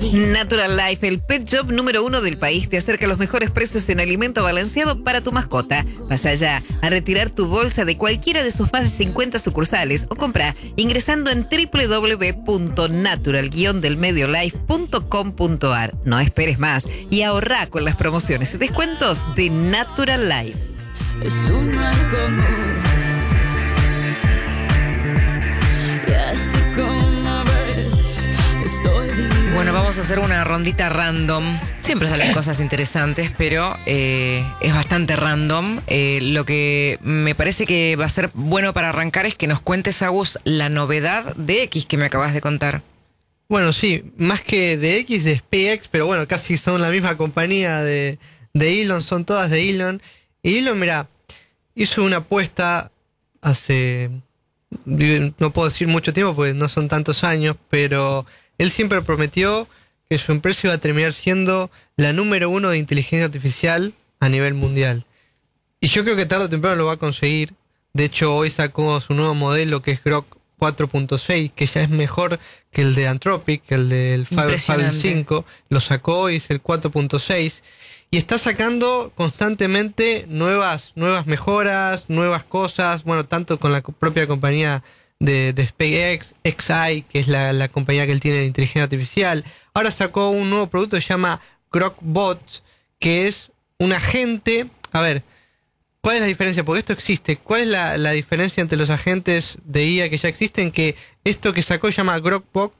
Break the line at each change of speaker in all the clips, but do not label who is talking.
Natural Life, el pet shop número 1 del país, te acerca a los mejores precios en alimento balanceado para tu mascota. Pasa ya a retirar tu bolsa de cualquiera de sus más de 50 sucursales o compra ingresando en www.natural-delmediolife.com.ar. No esperes más y ahorra con las promociones y descuentos de Natural Life.
Es un mal común. Y así como ves, estoy vivo.
Bueno, vamos a hacer una rondita random. Siempre salen cosas interesantes, pero es bastante random. Lo que me parece que va a ser bueno para arrancar es que nos cuentes, Agus, la novedad de X que me acabas de contar.
Bueno, sí, más que de X, de SpaceX, pero bueno, casi son la misma compañía de Elon, son todas de Elon. Y Elon, mira, hizo una apuesta hace, no puedo decir mucho tiempo porque no son tantos años, pero él siempre prometió que su empresa iba a terminar siendo la número 1 de inteligencia artificial a nivel mundial. Y yo creo que tarde o temprano lo va a conseguir. De hecho, hoy sacó su nuevo modelo que es Grok 4.6, que ya es mejor que el de Anthropic, que el del Fable 5. Lo sacó hoy, es el 4.6. Y está sacando constantemente nuevas mejoras, nuevas cosas, bueno, tanto con la propia compañía de SpaceX, XAI, que es la compañía que él tiene de inteligencia artificial. Ahora sacó un nuevo producto que se llama GrokBot, que es un agente. A ver, ¿cuál es la diferencia? Porque esto existe. ¿Cuál es la diferencia entre los agentes de IA que ya existen? Que esto que sacó se llama GrokBot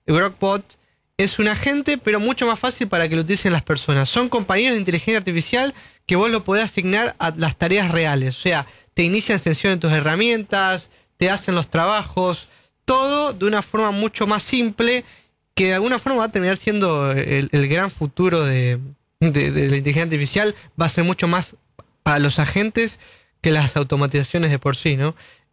es un agente, pero mucho más fácil para que lo utilicen las personas. Son compañeros de inteligencia artificial que vos lo podés asignar a las tareas reales. O sea, te inician sesión en tus herramientas, te hacen los trabajos, todo de una forma mucho más simple, que de alguna forma va a terminar siendo el gran futuro de la inteligencia artificial. Va a ser mucho más para los agentes que las automatizaciones de por sí, ¿no?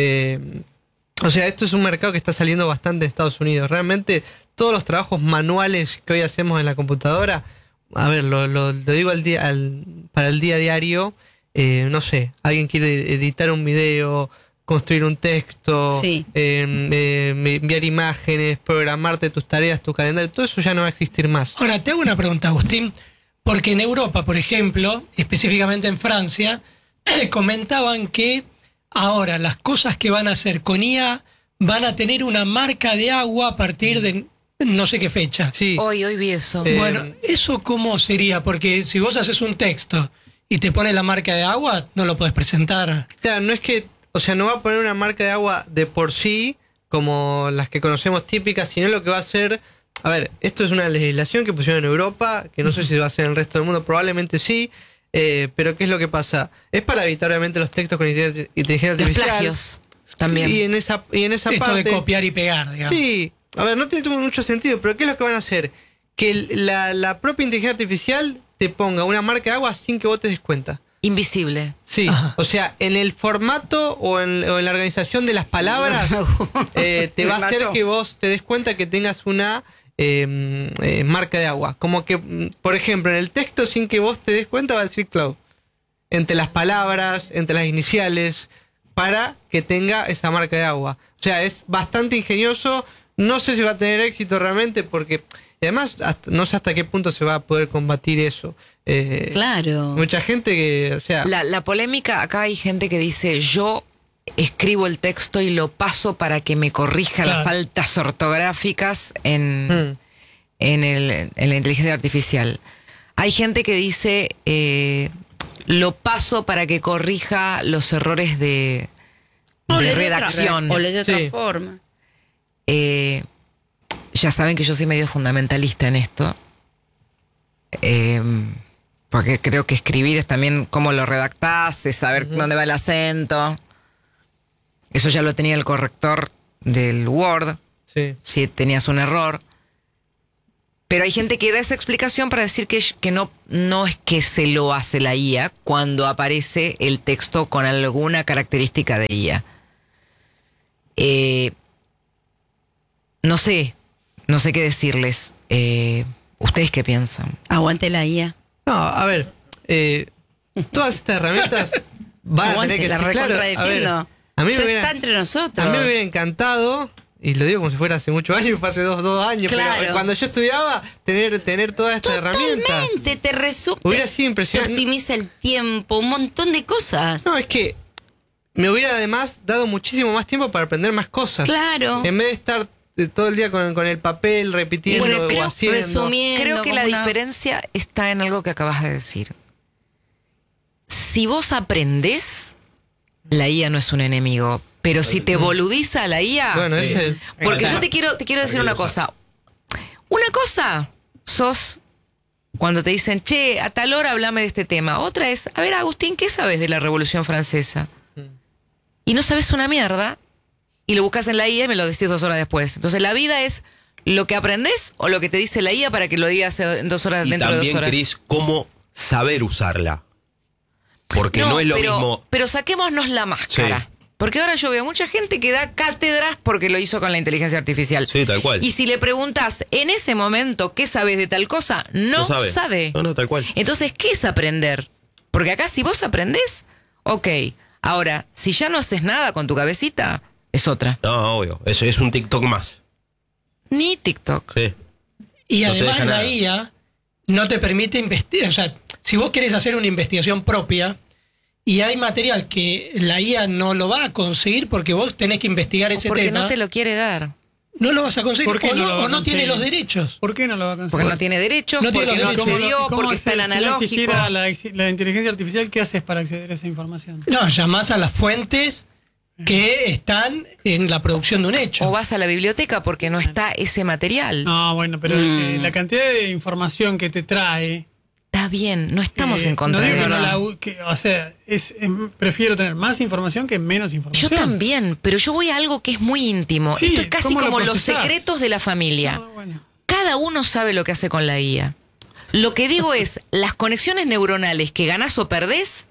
O sea, esto es un mercado que está saliendo bastante en Estados Unidos. Realmente todos los trabajos manuales que hoy hacemos en la computadora, a ver, lo digo para el día a diario, no sé, alguien quiere editar un video, construir un texto,
sí,
enviar imágenes, programarte tus tareas, tu calendario, todo eso ya no va a existir más.
Ahora, te hago una pregunta, Agustín, porque en Europa, por ejemplo, específicamente en Francia, comentaban que ahora las cosas que van a hacer con IA van a tener una marca de agua a partir de no sé qué fecha.
Sí.
Hoy vi eso.
Bueno, ¿eso cómo sería? Porque si vos haces un texto y te pone la marca de agua, no lo podés presentar.
Claro, no es que, o sea, no va a poner una marca de agua de por sí, como las que conocemos típicas, sino lo que va a hacer. A ver, esto es una legislación que pusieron en Europa, que no sé si va a ser en el resto del mundo, probablemente sí. Pero ¿qué es lo que pasa? Es para evitar obviamente los textos con inteligencia artificial.
Los plagios también.
Y en esa
Esto
parte
de copiar y pegar, digamos.
Sí, a ver, no tiene mucho sentido, pero ¿qué es lo que van a hacer? Que la propia inteligencia artificial te ponga una marca de agua sin que vos te des cuenta.
Invisible.
Sí, ajá. O sea, en el formato o en la organización de las palabras te va a hacer que vos te des cuenta que tengas una marca de agua. Como que, por ejemplo, en el texto sin que vos te des cuenta va a decir Cloud. Entre las palabras, entre las iniciales, para que tenga esa marca de agua. O sea, es bastante ingenioso. No sé si va a tener éxito realmente porque... Además, no sé hasta qué punto se va a poder combatir eso.
Claro.
Mucha gente que... O sea,
La polémica, acá hay gente que dice, yo escribo el texto y lo paso para que me corrija las faltas ortográficas en la inteligencia artificial. Hay gente que dice, lo paso para que corrija los errores de redacción.
O le de otra forma.
Ya saben que yo soy medio fundamentalista en esto. Porque creo que escribir es también cómo lo redactás, es saber dónde va el acento. Eso ya lo tenía el corrector del Word, si tenías un error. Pero hay gente que da esa explicación para decir que no es que se lo hace la IA cuando aparece el texto con alguna característica de IA. No sé qué decirles. ¿Ustedes qué piensan?
Aguante la IA.
No, a ver, todas estas herramientas van a tener que ser, claro, a ver,
ya está entre nosotros.
A mí me hubiera encantado y lo digo como si fuera hace muchos años, fue hace dos años,
Claro.
pero cuando yo estudiaba, tener todas estas herramientas.
Totalmente, te resume.
Hubiera sido
Te
impresionante.
optimiza el tiempo, un montón de cosas.
No, es que me hubiera además dado muchísimo más tiempo para aprender más cosas.
Claro.
En vez de estar todo el día con el papel repitiendo
Bueno, pero
o haciendo.
resumiendo.
Creo que la
como una-
diferencia está en algo que acabas de decir. Si vos aprendés, la IA no es un enemigo. Pero si te boludiza la IA...
Bueno, ese es el...
Porque
Claro.
yo te quiero decir una cosa. Una cosa sos cuando te dicen, che, a tal hora hablame de este tema. Otra es, a ver, Agustín, ¿qué sabes de la Revolución Francesa? Y no sabes una mierda, y lo buscas en la IA y me lo decís 2 horas después. Entonces la vida es lo que aprendés o lo que te dice la IA para que lo digas en 2 horas,
Y
dentro de 2
también,
horas.
Cris, cómo saber usarla. Porque no es lo mismo.
Pero saquémonos la máscara.
Sí.
Porque ahora yo veo mucha gente que da cátedras porque lo hizo con la inteligencia artificial.
Sí, tal cual.
Y si le preguntas en ese momento qué sabes de tal cosa, no sabe.
No, tal cual.
Entonces, ¿qué es aprender? Porque acá si vos aprendés, ok. Ahora, si ya no haces nada con tu cabecita, es otra.
No, obvio. Eso es un TikTok más.
Ni TikTok.
Sí.
Y
No te
además
deja
la
nada.
IA no te permite investigar. O sea, si vos querés hacer una investigación propia y hay material que la IA no lo va a conseguir porque vos tenés que investigar ese
Porque
tema,
no te lo quiere dar.
no lo vas a conseguir.
¿Por qué
O
no
no,
lo va a
o no tiene
conseguir?
los derechos.
¿Por qué no lo va a conseguir?
Porque no tiene derechos,
No tiene
porque no
los derechos.
accedió, porque está en
Si no
analógico.
existiera la inteligencia artificial, ¿qué haces para acceder a esa información?
No, llamás a las fuentes que están en la producción de un hecho.
O vas a la biblioteca porque no está ese material.
No, bueno, pero la cantidad de información que te trae...
Está bien, no estamos en contra
no
de
digo que no
eso.
o sea, prefiero tener más información que menos
Yo
información.
también, pero yo voy a algo que es muy íntimo.
Sí,
Esto es casi
¿cómo lo
como los
procesás?
secretos de la familia.
No, bueno.
Cada uno sabe lo que hace con la IA. Lo que digo es, las conexiones neuronales que ganás o perdés,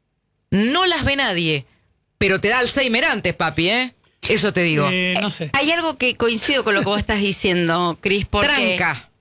no las ve nadie, pero te da Alzheimer antes, papi, ¿eh? Eso te digo.
No sé.
Hay algo que coincido con lo que vos estás diciendo, Cris, porque...
Tranca.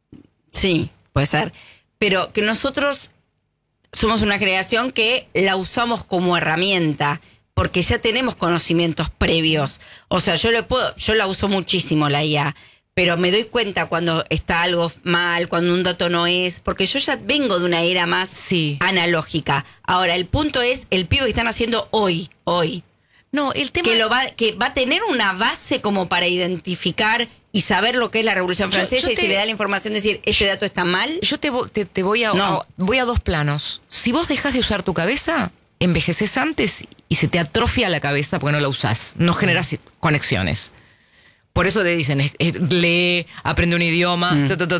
Sí, puede ser. Pero que nosotros somos una generación que la usamos como herramienta, porque ya tenemos conocimientos previos. O sea, yo la uso muchísimo, la IA, pero me doy cuenta cuando está algo mal, cuando un dato no es, porque yo ya vengo de una era más
Sí.
analógica. Ahora, el punto es el pibe que están haciendo hoy.
No, el tema...
Que va a tener una base como para identificar y saber lo que es la Revolución
Yo
Francesa y si le da la información decir, este dato está mal.
Yo te voy
No.
voy a 2 planos. Si vos dejas de usar tu cabeza, envejeces antes y se te atrofia la cabeza porque no la usás. No generas conexiones. Por eso te dicen, lee, aprende un idioma,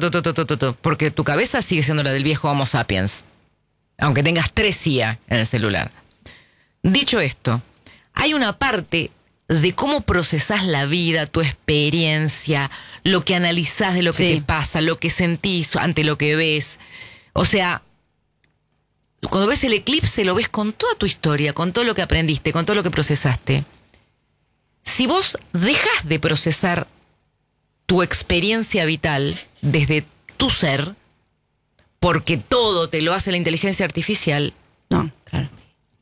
porque tu cabeza sigue siendo la del viejo Homo sapiens. Aunque tengas 3 IA en el celular. Dicho esto, hay una parte de cómo procesás la vida, tu experiencia, lo que analizás de lo que
Sí.
te pasa, lo que sentís ante lo que ves. O sea, cuando ves el eclipse lo ves con toda tu historia, con todo lo que aprendiste, con todo lo que procesaste. Si vos dejás de procesar tu experiencia vital desde tu ser, porque todo te lo hace la inteligencia artificial,
No, claro.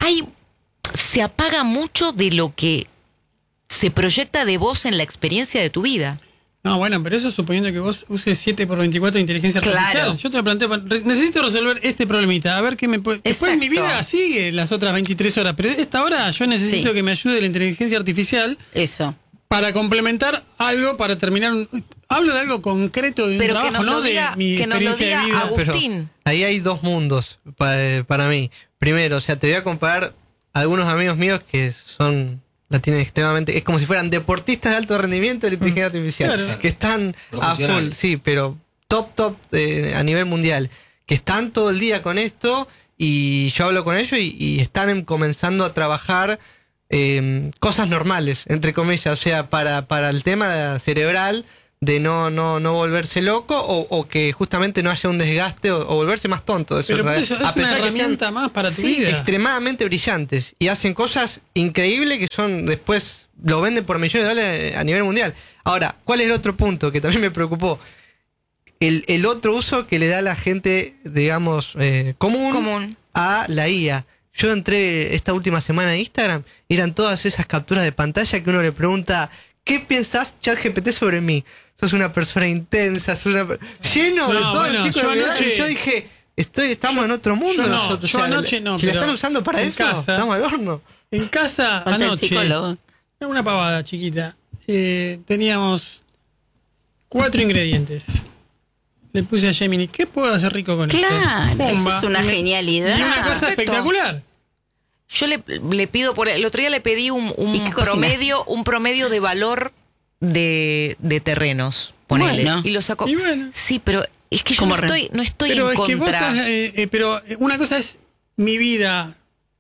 se apaga mucho de lo que se proyecta de vos en la experiencia de tu vida.
No, bueno, pero eso suponiendo que vos uses 7x24 de inteligencia
Claro.
artificial. Yo te lo planteo, necesito resolver este problemita, a ver qué me puede... Después mi
Exacto.
vida sigue las otras 23 horas, pero esta hora yo necesito
Sí.
que me ayude la inteligencia artificial
Eso.
para complemenar algo, para terminar hablo de algo concreto de un
Pero que
trabajo,
nos
no
lo diga,
de mi
que nos lo
experiencia de
diga
vida.
Pero
Agustín.
ahí hay 2 mundos para mí. Primero, o sea, te voy a comparar a algunos amigos míos que la tienen extremadamente, es como si fueran deportistas de alto rendimiento de la inteligencia artificial,
Claro.
que están a full,
Profesionales.
sí, pero top a nivel mundial, que están todo el día con esto y yo hablo con ellos y están comenzando a trabajar cosas normales, entre comillas, o sea, para el tema cerebral de no volverse loco o que justamente no haya un desgaste o volverse más tonto. Eso
Pero por
real.
eso es
A
una
pesar que sean-
herramienta más para tu
sí,
vida.
extremadamente brillantes y hacen cosas increíbles que son después lo venden por millones de dólares a nivel mundial. Ahora, ¿cuál es el otro punto que también me preocupó? El otro uso que le da la gente, digamos, común a la IA. Yo entré esta última semana a Instagram, eran todas esas capturas de pantalla que uno le pregunta ¿qué pensás, ChatGPT, sobre mí? Sos una persona intensa, sos lleno de todo el chico de Rivadavia. Y yo dije, estamos en otro mundo nosotros.
Yo anoche no,
si la están usando para eso,
casa,
estamos al horno.
En casa, anoche, una pavada chiquita, teníamos 4 ingredientes. Le puse a Gemini, ¿qué puedo hacer rico con esto?
Claro, es una genialidad.
Y una cosa espectacular.
Yo le pido, el otro día le pedí un promedio de valor de terrenos, ponele,
bueno,
y lo sacó.
Y bueno.
Sí, pero es que yo no estoy
pero
en
es que vos
contra.
pero una cosa es mi vida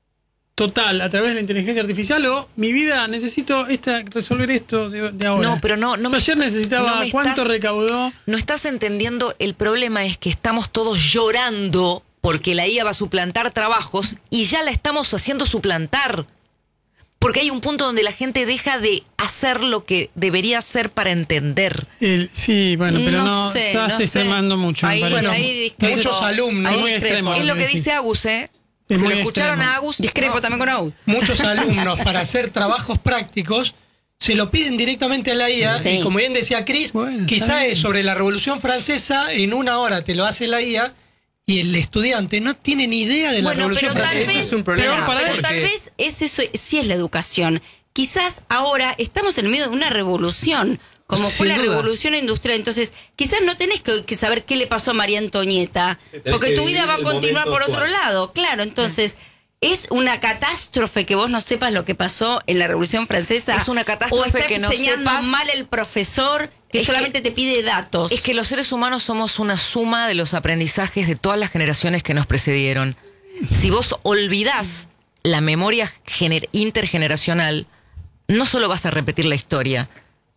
total a través de la inteligencia artificial, o mi vida necesito resolver esto de ahora.
No, pero no
yo ayer necesitaba cuánto recaudó.
No estás entendiendo, el problema es que estamos todos llorando porque la IA va a suplantar trabajos y ya la estamos haciendo suplantar. Porque hay un punto donde la gente deja de hacer lo que debería hacer para entender.
Sí, bueno, pero
no sé,
estás extremando mucho.
Ahí,
bueno,
muchos alumnos.
Muy extremo.
Es lo que dice Agus, ¿eh?
Es
¿Se
muy
lo escucharon
extremo.
a Agus?
Discrepo también con Agus.
Muchos alumnos, para hacer trabajos prácticos, se lo piden directamente a la IA.
Sí.
Y como bien decía Cris,
Bueno,
quizá
está
es sobre la Revolución Francesa, en 1 hora te lo hace la IA, y el estudiante no tiene ni idea de la Revolución Francesa.
Ese es un problema.
Pero tal vez eso sí es la educación. Quizás ahora estamos en medio de una revolución, como fue
Sin
la
duda.
revolución industrial. Entonces, quizás no tenés que saber qué le pasó a María Antonieta, porque tu vida va a continuar por otro lado. Claro, entonces, ¿es una catástrofe que vos no sepas lo que pasó en la Revolución Francesa?
Es una catástrofe
¿O está
que no
enseñando
sepas?
mal el profesor que
Es
solamente te pide datos?
Es que los seres humanos somos una suma de los aprendizajes de todas las generaciones que nos precedieron. Si vos olvidás la memoria intergeneracional, no solo vas a repetir la historia,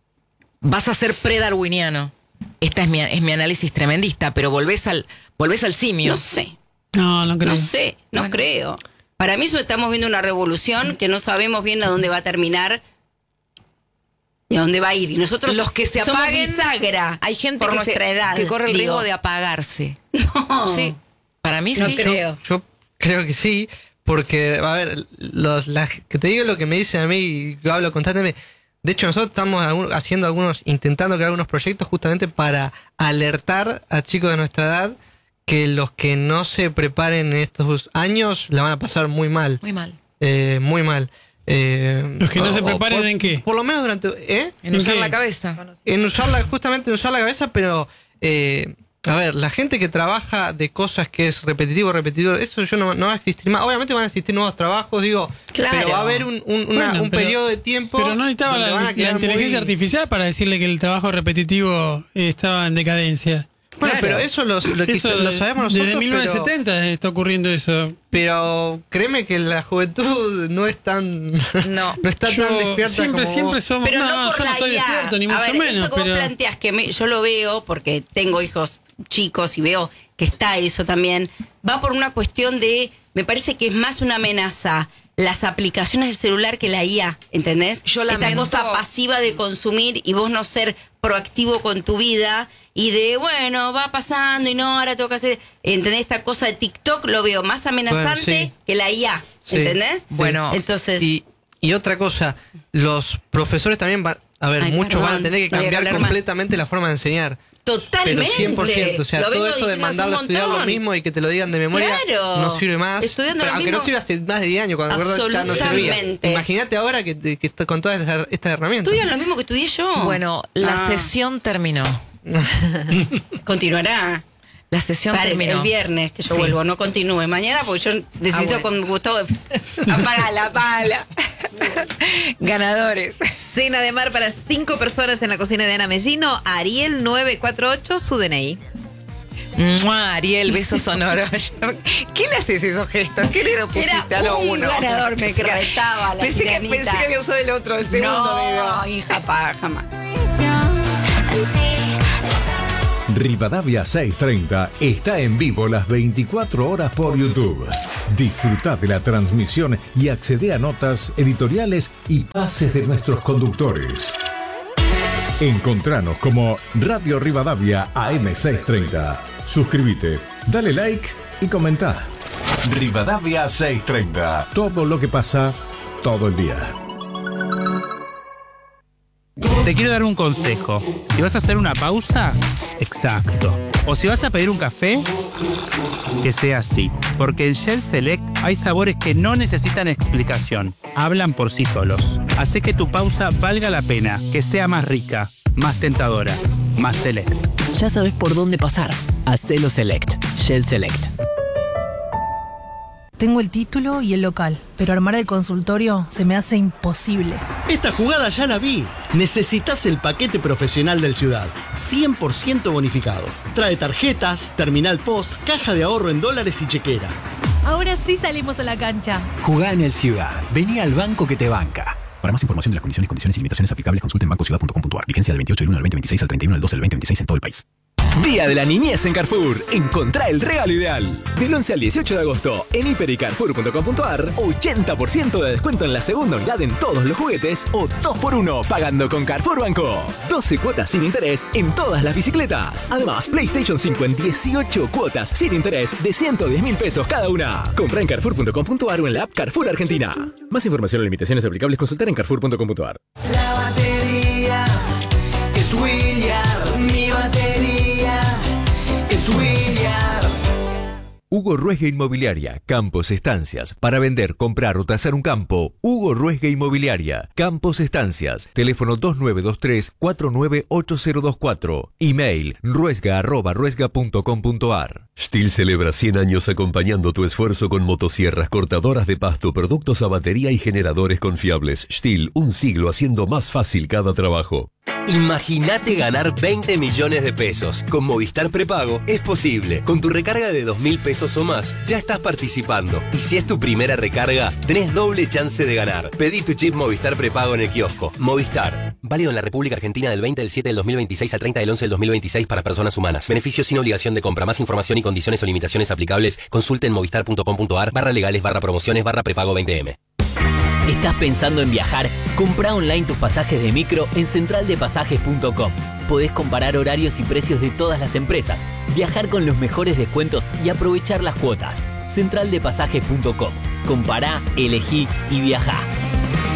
vas a ser predarwiniano. Esta es mi análisis tremendista, pero volvés al simio.
No sé.
No creo.
No sé, no creo. Para mí estamos viendo una revolución que no sabemos bien a dónde va a terminar y a dónde va a ir. Y nosotros
Los que se
somos
apaguen,
bisagra
hay gente
por nuestra edad.
que corre el
digo.
riesgo de apagarse.
No.
Sí, para mí
No
sí.
creo.
Yo creo que sí, porque, a ver, que te digo lo que me dicen a mí, y yo hablo constantemente. De hecho, nosotros estamos intentando crear algunos proyectos justamente para alertar a chicos de nuestra edad que los que no se preparen en estos años la van a pasar muy mal.
Muy mal.
Muy mal.
Los que no se preparen, ¿en qué?
Por lo menos durante...
En usar
qué?
la cabeza.
Justamente en usar la cabeza, pero... a ver, la gente que trabaja de cosas que es repetitivo, eso yo no va a existir más. Obviamente van a existir nuevos trabajos, digo,
Claro.
pero va a haber un periodo de tiempo.
Pero no necesitaba
donde van a
la
quedar
inteligencia
muy-
artificial para decirle que el trabajo repetitivo estaba en decadencia.
Bueno,
Claro.
pero eso lo sabemos nosotros.
Desde 1970 está ocurriendo eso.
Pero créeme que la juventud no es tan.
No.
no está tan despierta
siempre
como vos.
somos.
Pero no por
yo no
la
estoy
IA.
despierto, ni
A
mucho
ver,
menos.
eso que vos
pero
planteás, yo lo veo porque tengo hijos chicos y veo que está eso también, va por una cuestión de, me parece que es más una amenaza las aplicaciones del celular que la IA, ¿entendés?
Yo
Esta
lamento-
cosa pasiva de consumir y vos no ser proactivo con tu vida y de, bueno, va pasando y no, ahora tengo que hacer, ¿entendés? Esta cosa de TikTok lo veo más amenazante
Bueno, sí.
que la IA,
Sí.
¿entendés?
Bueno,
entonces...
Y otra cosa, los profesores también van. A ver,
Ay,
muchos van a
perdón,
tener que
no voy a
cambiar
hablar más.
completamente la forma de enseñar.
Totalmente.
Pero 100%, o sea,
Lo
todo
vengo
esto de
diciendo hace
mandarlo a
un
estudiar lo
montón.
mismo y que te lo digan de memoria
Claro.
no sirve más.
Estudiando
Pero
lo
aunque no
mismo.
sirve hace más de 10 años, cuando recuerdo ya no servía.
Absolutamente.
Imagínate ahora que está con todas estas herramientas.
Estudian lo mismo que estudié yo.
Bueno, la
Ah.
sesión terminó.
Continuará.
La sesión
Para
terminó.
el viernes que yo
Sí.
vuelvo, no continúe. Mañana porque yo necesito
bueno.
con Gustavo. Apágala.
Ganadores.
Cena de mar para 5 personas en la cocina de Ana Mellino. Ariel 948, su DNI.
¡Mua! Ariel, beso sonoro. ¿Qué le haces esos gestos? ¿Qué le pusiste
Era
a lo
un
uno?
ganador, me faltaba la
pensé que
sirenita.
había usado el otro, el segundo.
No,
digo.
hija, jamás.
Rivadavia 630 está en vivo las 24 horas por YouTube. Disfruta de la transmisión y accede a notas, editoriales y pases de nuestros conductores. Encontranos como Radio Rivadavia AM630. Suscríbete, dale like y comenta. Rivadavia 630. Todo lo que pasa todo el día.
Te quiero dar un consejo. Si vas a hacer una pausa, exacto. O si vas a pedir un café, que sea así. Porque en Shell Select hay sabores que no necesitan explicación. Hablan por sí solos. Hace que tu pausa valga la pena, que sea más rica, más tentadora, más select.
Ya sabes por dónde pasar. Hacelo Select. Shell Select.
Tengo el título y el local, pero armar el consultorio se me hace imposible.
Esta jugada ya la vi. Necesitas el paquete profesional del Ciudad, 100% bonificado. Trae tarjetas, terminal post, caja de ahorro en dólares y chequera.
Ahora sí salimos a la cancha.
Jugá en el Ciudad. Vení al banco que te banca. Para más información de las condiciones y limitaciones aplicables, consulte en bancociudad.com.ar. Vigencia del 28 del 1 al 2026 al 31 del 12 del 2026 en todo el país.
Día de la Niñez en Carrefour. Encontrá el regalo ideal. Del 11 al 18 de agosto, en hiper.carrefour.com.ar, 80% de descuento en la segunda unidad en todos los juguetes o 2x1 pagando con Carrefour Banco. 12 cuotas sin interés en todas las bicicletas. Además, PlayStation 5 en 18 cuotas sin interés de 110.000 pesos cada una. Comprá en carrefour.com.ar o en la app Carrefour Argentina. Más información o limitaciones aplicables, consultar en carrefour.com.ar.
La batería es William, mi batería.
Hugo Ruesga Inmobiliaria, Campos Estancias. Para vender, comprar o tasar un campo, Hugo Ruesga Inmobiliaria, Campos Estancias. Teléfono 2923-498024. Email ruesga@ruesga.com.ar.
STIHL celebra 100 años acompañando tu esfuerzo con motosierras, cortadoras de pasto, productos a batería y generadores confiables. STIHL, un siglo haciendo más fácil cada trabajo.
Imagínate ganar 20 millones de pesos. Con Movistar Prepago es posible. Con tu recarga de 2.000 pesos o más, ya estás participando. Y si es tu primera recarga, tenés doble chance de ganar. Pedí tu chip Movistar Prepago en el kiosco. Movistar. Válido en la República Argentina del 20 del 7 del 2026 al 30 del 11 del 2026 para personas humanas. Beneficios sin obligación de compra. Más información y condiciones o limitaciones aplicables, consulte en movistar.com.ar/legales/prepago 20M.
¿Estás pensando en viajar? Comprá online tus pasajes de micro en centraldepasajes.com. Podés comparar horarios y precios de todas las empresas, viajar con los mejores descuentos y aprovechar las cuotas. Centraldepasajes.com. Compará, elegí y viajá.